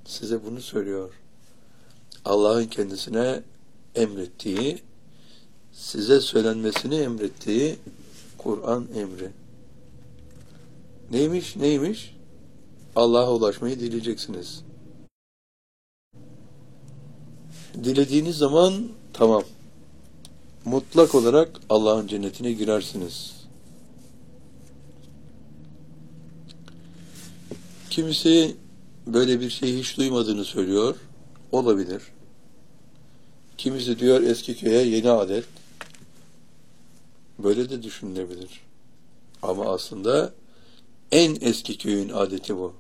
size bunu söylüyor. Allah'ın kendisine emrettiği, size söylenmesini emrettiği Kur'an emri. Neymiş? Allah'a ulaşmayı dileyeceksiniz. Dilediğiniz zaman tamam. Mutlak olarak Allah'ın cennetine girersiniz. Kimisi böyle bir şeyi hiç duymadığını söylüyor. Olabilir. Kimisi diyor eski köye yeni adet. Böyle de düşünülebilir. Ama aslında en eski köyün adeti bu.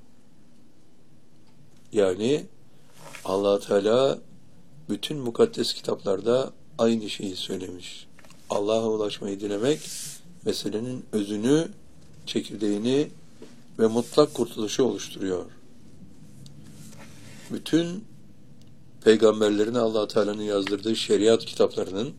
Yani Allah Teala bütün mukaddes kitaplarda aynı şeyi söylemiş. Allah'a ulaşmayı dilemek, meselenin özünü, çekirdeğini ve mutlak kurtuluşu oluşturuyor. Bütün peygamberlerin Allah Teala'nın yazdırdığı şeriat kitaplarının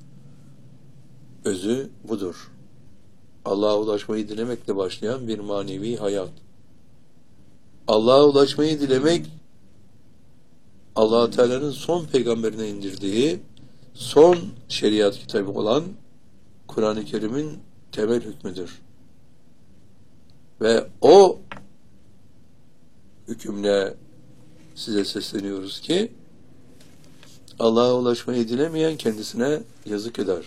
özü budur. Allah'a ulaşmayı dilemekle başlayan bir manevi hayat. Allah'a ulaşmayı dilemek, Allah Teala'nın son peygamberine indirdiği son şeriat kitabı olan Kur'an-ı Kerim'in temel hükmüdür. Ve o hükümle size sesleniyoruz ki Allah'a ulaşmayı dilemeyen kendisine yazık eder.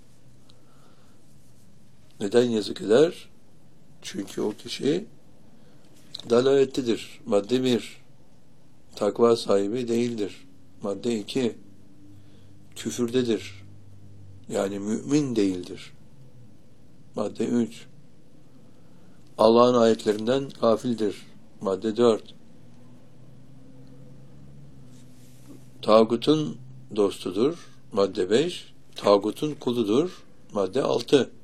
Neden yazık eder? Çünkü o kişi dalalettedir. Madde 1. Takva sahibi değildir. Madde 2. Küfürdedir. Yani mümin değildir. Madde 3. Allah'ın ayetlerinden gafildir. Madde 4. Tağutun dostudur. Madde 5. Tağutun kuludur. Madde 6.